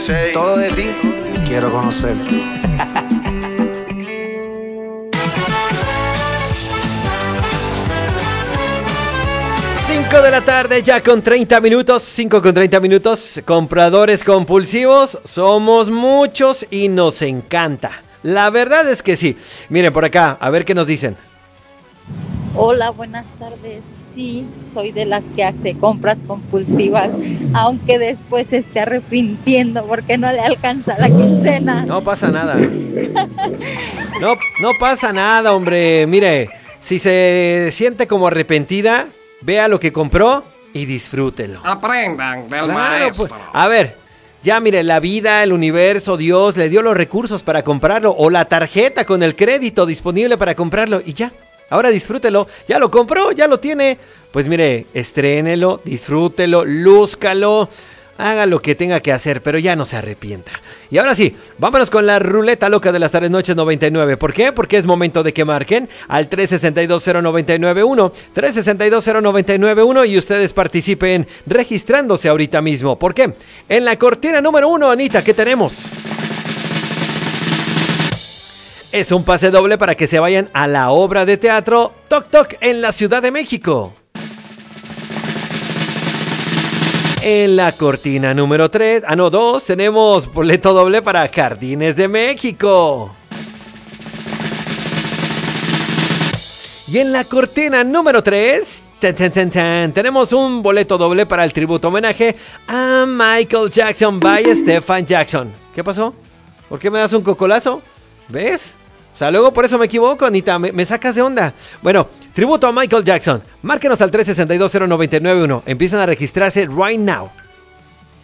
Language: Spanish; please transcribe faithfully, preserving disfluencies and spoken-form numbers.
Todo de ti quiero conocer. cinco de la tarde, ya con treinta minutos, cinco con treinta minutos, compradores compulsivos, somos muchos y nos encanta. La verdad es que sí. Miren por acá, a ver qué nos dicen. Hola, buenas tardes. Sí, soy de las que hace compras compulsivas, aunque después se esté arrepintiendo porque no le alcanza la quincena. No pasa nada. No, no pasa nada, hombre. Mire, si se siente como arrepentida, vea lo que compró y disfrútelo. Aprendan del Claro, maestro. pues, a ver, ya mire, la vida, el universo, Dios le dio los recursos para comprarlo o la tarjeta con el crédito disponible para comprarlo y ya. Ahora disfrútelo, ya lo compró, ya lo tiene. Pues mire, estrénelo, disfrútelo, lúzcalo, haga lo que tenga que hacer, pero ya no se arrepienta. Y ahora sí, vámonos con la ruleta loca de las tardes noches noventa y nueve. ¿Por qué? Porque es momento de que marquen al tres seis dos cero nueve nueve uno, tres seis dos cero nueve nueve uno y ustedes participen registrándose ahorita mismo. ¿Por qué? En la cortina número uno, Anita, ¿qué tenemos? Es un pase doble para que se vayan a la obra de teatro Toc Toc en la Ciudad de México. En la cortina número tres, ah no, dos, tenemos boleto doble para Jardines de México. Y en la cortina número tres, tan, tan, tan, tan, tenemos un boleto doble para el tributo homenaje a Michael Jackson by Stephen Jackson. ¿Qué pasó? ¿Por qué me das un cocolazo? ¿Ves? O sea, luego por eso me equivoco, Anita, me, me sacas de onda. Bueno, tributo a Michael Jackson. Márquenos al tres seis dos cero nueve nueve uno. Empiezan a registrarse right now.